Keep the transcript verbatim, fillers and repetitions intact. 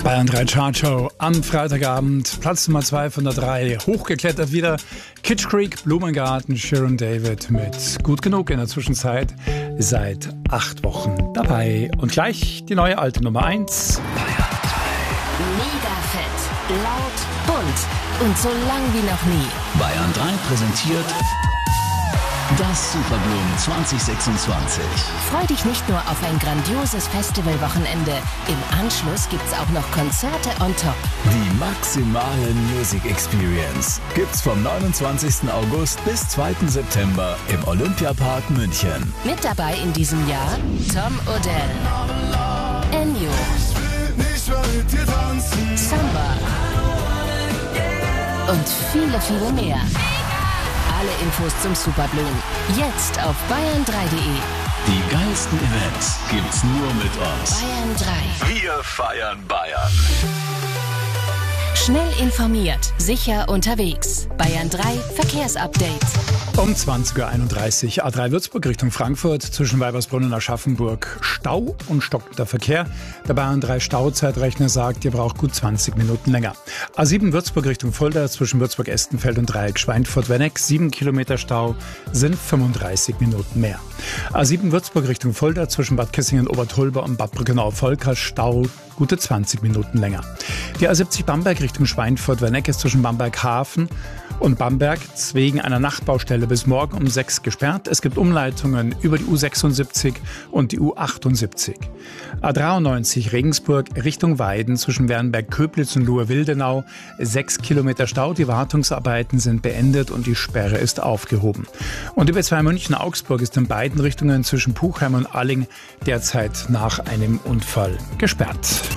Bayern drei Chartshow am Freitagabend, Platz Nummer zwei von der drei, hochgeklettert wieder. Kitsch Creek, Blumengarten, Sharon David mit Gut genug in der Zwischenzeit seit acht Wochen dabei. Und gleich die neue alte Nummer eins. Mega fett, laut, bunt und so lang wie noch nie. Bayern drei präsentiert das Superblumen zwanzig sechsundzwanzig. Freu dich nicht nur auf ein grandioses Festivalwochenende. Im Anschluss gibt's auch noch Konzerte on top. Die maximale Music Experience gibt's vom neunundzwanzigsten August bis zweiten September im Olympiapark München. Mit dabei in diesem Jahr Tom Odell, Ennio, Samba und viele, viele mehr. Alle Infos zum Superblumen jetzt auf bayern drei punkt de. Die geilsten Events gibt's nur mit uns. Bayern drei. Wir feiern Bayern. Schnell informiert, sicher unterwegs. Bayern drei Verkehrsupdate. Um zwanzig Uhr einunddreißig, A drei Würzburg Richtung Frankfurt, zwischen Weibersbrunn und Aschaffenburg Stau und stockender Verkehr. Der Bayern drei Stauzeitrechner sagt, ihr braucht gut zwanzig Minuten länger. A sieben Würzburg Richtung Fulda, zwischen Würzburg-Estenfeld und Dreieck Schweinfurt-Wenneck, sieben Kilometer Stau sind fünfunddreißig Minuten mehr. A sieben Würzburg Richtung Fulda, zwischen Bad Kissingen-Obertulber und Bad Brückenau-Volkers, Stau gute zwanzig Minuten länger. Die A siebzig Bamberg Richtung Schweinfurt-Wenneck ist zwischen Bamberg-Hafen und Bamberg wegen einer Nachtbaustelle bis morgen um sechs gesperrt. Es gibt Umleitungen über die U sechsundsiebzig und die U achtundsiebzig. A dreiundneunzig Regensburg Richtung Weiden zwischen Wernberg-Köblitz und Luhr-Wildenau. Sechs Kilometer Stau. Die Wartungsarbeiten sind beendet und die Sperre ist aufgehoben. Und die B zwei München-Augsburg ist in beiden Richtungen zwischen Puchheim und Alling derzeit nach einem Unfall gesperrt.